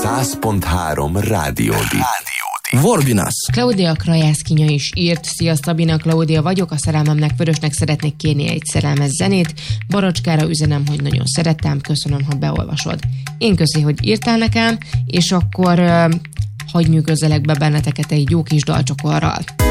100.3 Rádiódi. Vorbinas. Klaudia Krajászkinya is írt. Szia Szabina, Klaudia vagyok, a szerelmemnek Vörösnek szeretnék kérni egy szerelmes zenét. Baracskára üzenem, hogy nagyon szerettem, köszönöm, ha beolvasod. Én köszi, hogy írtál nekem, és akkor hagyj nyugodjanak be benneteket egy jó kis dalcsokorral.